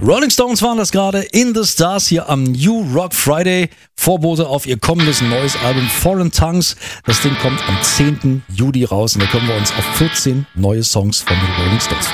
Rolling Stones waren das gerade, In the Stars hier am New Rock Friday. Vorbote auf ihr kommendes neues Album Foreign Tongues. Das Ding kommt am 10. Juli raus und da können wir uns auf 14 neue Songs von den Rolling Stones freuen.